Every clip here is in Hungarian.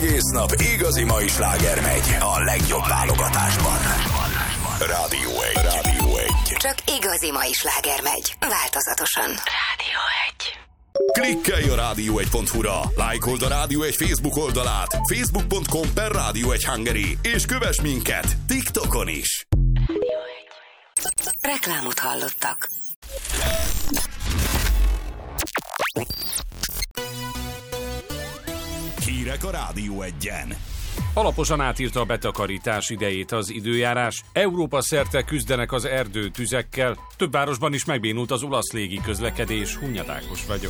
Egész nap igazi mai sláger megy a legjobb válogatásban. Rádió 1. Csak igazi mai sláger megy, változatosan. Rádió 1. Klikkelj a rádió1.hu-ra, lájkold a Rádió 1 Facebook oldalát, facebook.com/Rádió1 Hungary, és kövess minket TikTokon is. Rádió 1. Reklámot hallottak. Hírek a Rádió 1-en. Alaposan átírta a betakarítás idejét az időjárás. Európa szerte küzdenek az erdőtüzekkel. Több városban is megbénult az olasz légi közlekedés. Hunyad Ákos vagyok.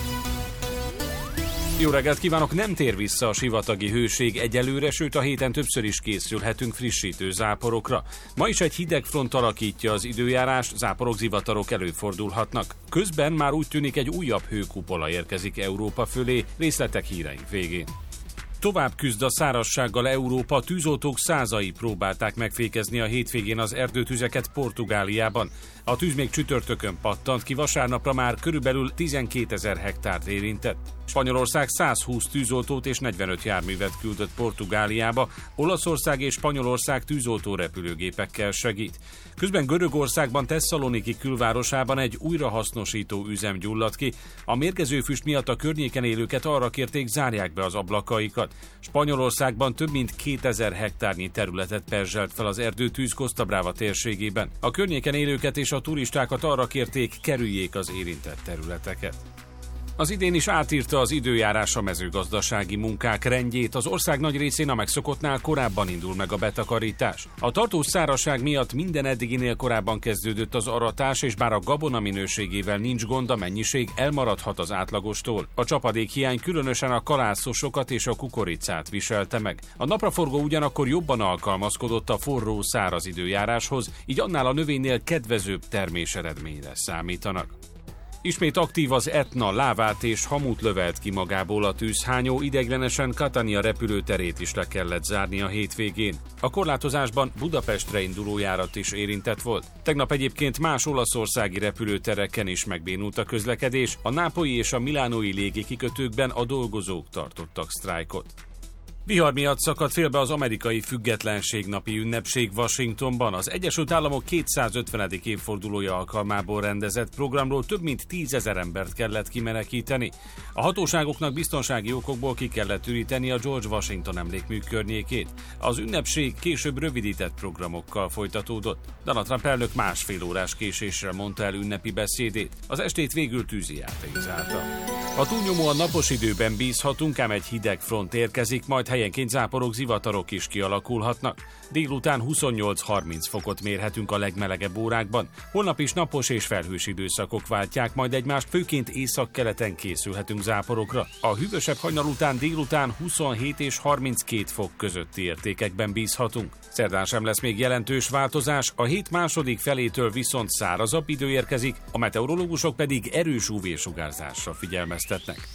Jó reggelt kívánok! Nem tér vissza a sivatagi hőség egyelőre, sőt a héten többször is készülhetünk frissítő záporokra. Ma is egy hideg front alakítja az időjárást, záporok, zivatarok előfordulhatnak. Közben már úgy tűnik, egy újabb hőkupola érkezik Európa fölé, részletek híreink végén. Tovább küzd a szárazsággal Európa, tűzoltók százai próbálták megfékezni a hétvégén az erdőtüzeket Portugáliában. A tűz még csütörtökön pattant ki, vasárnapra már körülbelül 12 000 hektárt érintett. Spanyolország 120 tűzoltót és 45 járművet küldött Portugáliába, Olaszország és Spanyolország tűzoltó repülőgépekkel segít. Közben Görögországban Tesszaloniki külvárosában egy újrahasznosító üzem gyulladt ki. A mérgező füst miatt a környéken élőket arra kérték, zárják be az ablakaikat. Spanyolországban több mint 2000 hektárnyi területet perzselt fel az erdőtűz Costa Brava térségében. A környéken élőket és a turistákat arra kérték, kerüljék az érintett területeket. Az idén is átírta az időjárás a mezőgazdasági munkák rendjét, az ország nagy részén a megszokottnál korábban indul meg a betakarítás. A tartós szárazság miatt minden eddiginél korábban kezdődött az aratás, és bár a gabona minőségével nincs gond, a mennyiség elmaradhat az átlagostól. A csapadékhiány különösen a kalászosokat és a kukoricát viselte meg. A napraforgó ugyanakkor jobban alkalmazkodott a forró, száraz időjáráshoz, így annál a növénynél kedvezőbb terméseredményre számítanak. Ismét aktív az Etna, lávát és hamut lövelt ki magából a tűzhányó, ideiglenesen Catania repülőterét is le kellett zárni a hétvégén. A korlátozásban Budapestre induló járat is érintett volt. Tegnap egyébként más olaszországi repülőtereken is megbénult a közlekedés, a nápolyi és a milánói légikikötőkben a dolgozók tartottak sztrájkot. Vihar miatt szakadt félbe az amerikai függetlenségnapi ünnepség Washingtonban. Az Egyesült Államok 250. évfordulója alkalmából rendezett programról több mint 10 000 embert kellett kimenekíteni. A hatóságoknak biztonsági okokból ki kellett üríteni a George Washington emlékmű környékét. Az ünnepség később rövidített programokkal folytatódott. Donald Trump elnök másfél órás késésre mondta el ünnepi beszédét. Az estét végül tűzijáték zárta. A túlnyomóan napos időben bízhatunk, ám egy hideg front érkezik, majd helyenként záporok, zivatarok is kialakulhatnak. Délután 28-30 fokot mérhetünk a legmelegebb órákban. Holnap is napos és felhős időszakok váltják majd egymást, főként északkeleten készülhetünk záporokra. A hűvösebb hajnal után délután 27 és 32 fok közötti értékekben bízhatunk. Szerdán sem lesz még jelentős változás, a hét második felétől viszont szárazabb idő érkezik, a meteorológusok pedig erős UV-sugárzásra figyelmeztetnek.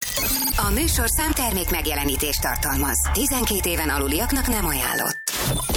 A műsor számtermék megjelenítést tartalmaz. 12 éven aluliaknak nem ajánlott.